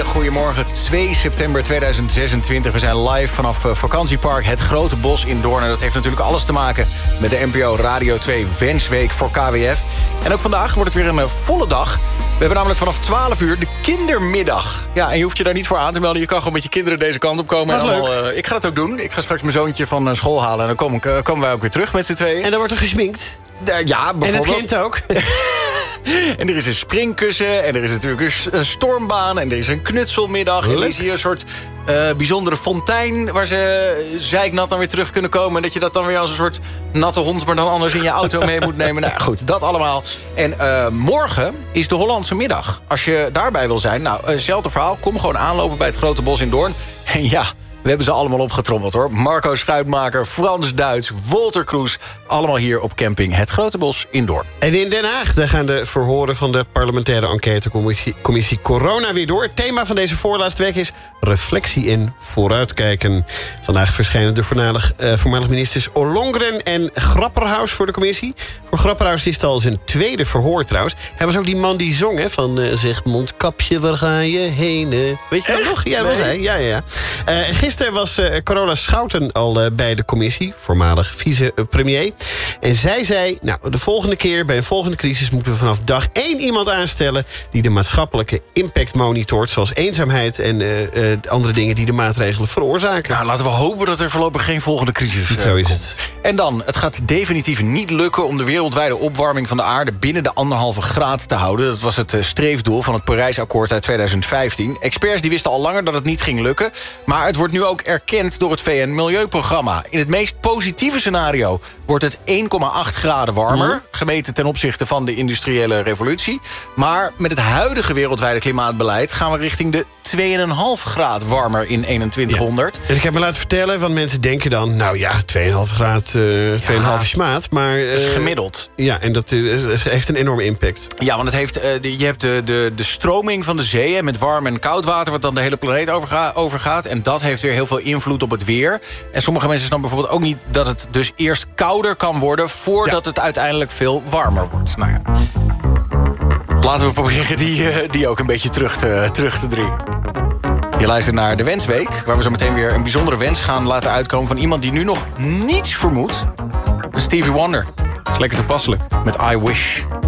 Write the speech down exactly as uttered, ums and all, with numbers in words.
goedemorgen. twee september tweeduizend zesentwintig. We zijn live vanaf uh, vakantiepark Het Grote Bos in Doorn. En dat heeft natuurlijk alles te maken met de N P O Radio twee Wensweek voor K W F. En ook vandaag wordt het weer een uh, volle dag. We hebben namelijk vanaf twaalf uur de kindermiddag. Ja, en je hoeft je daar niet voor aan te melden. Je kan gewoon met je kinderen deze kant op komen. Dat is en allemaal, leuk. Uh, ik ga dat ook doen. Ik ga straks mijn zoontje van uh, school halen. En dan komen, uh, komen wij ook weer terug met z'n tweeën. En dan wordt er gesminkt. Uh, ja, bijvoorbeeld. En het kind ook. En er is een springkussen. En er is natuurlijk een stormbaan. En er is een knutselmiddag. En er is hier een soort uh, bijzondere fontein... waar ze zeiknat dan weer terug kunnen komen. En dat je dat dan weer als een soort natte hond... maar dan anders in je auto mee moet nemen. Nou goed, dat allemaal. En uh, morgen is de Hollandse middag. Als je daarbij wil zijn, nou, hetzelfde verhaal. Kom gewoon aanlopen bij het Grote Bos in Doorn. En ja... we hebben ze allemaal opgetrommeld, hoor. Marco Schuitmaker, Frans Duits, Wolter Kroes. Allemaal hier op camping Het Grote Bos in Doorn. En in Den Haag daar gaan de verhoren van de parlementaire enquêtecommissie commissie Corona weer door. Het thema van deze voorlaatste week is reflectie en vooruitkijken. Vandaag verschijnen de voormalig, uh, voormalig ministers Ollongren en Grapperhaus voor de commissie. Voor Grapperhaus is het al zijn tweede verhoor trouwens. Hij was ook die man die zong, hè, van uh, zeg mondkapje, waar ga je heen? Uh, weet je dat nog? Ja, dat was hij. Ja, ja, ja. Uh, Gisteren was uh, Carola Schouten al uh, bij de commissie, voormalig vicepremier. En zij zei, nou, de volgende keer, bij een volgende crisis... moeten we vanaf dag één iemand aanstellen... die de maatschappelijke impact monitort... zoals eenzaamheid en uh, uh, andere dingen die de maatregelen veroorzaken. Nou, laten we hopen dat er voorlopig geen volgende crisis uh, Zo is komt. het. En dan, het gaat definitief niet lukken... om de wereldwijde opwarming van de aarde... binnen de anderhalve graad te houden. Dat was het uh, streefdoel van het Parijsakkoord uit tweeduizend vijftien. Experts die wisten al langer dat het niet ging lukken... maar het wordt nu ook erkend door het V N-milieuprogramma. In het meest positieve scenario wordt het één komma acht graden warmer... Mm. gemeten ten opzichte van de industriële revolutie. Maar met het huidige wereldwijde klimaatbeleid... gaan we richting de twee komma vijf graad warmer in eenentwintighonderd. Ja. Dus ik heb me laten vertellen, want mensen denken dan... nou ja, twee komma vijf graad, uh, twee komma vijf ja. smaad. Maar, uh, dat is gemiddeld. Ja, en dat uh, heeft een enorme impact. Ja, want het heeft, uh, de, je hebt de, de, de stroming van de zee... met warm en koud water, wat dan de hele planeet overga, overgaat. En dat heeft weer heel veel invloed op het weer. En sommige mensen snappen bijvoorbeeld ook niet... dat het dus eerst kouder kan worden... voordat ja. het uiteindelijk veel warmer wordt. Nou ja. Laten we proberen die, uh, die ook een beetje terug te, terug te dringen. Je luistert naar de Wensweek... waar we zo meteen weer een bijzondere wens gaan laten uitkomen... van iemand die nu nog niets vermoedt. Stevie Wonder. Dat is lekker toepasselijk met I Wish.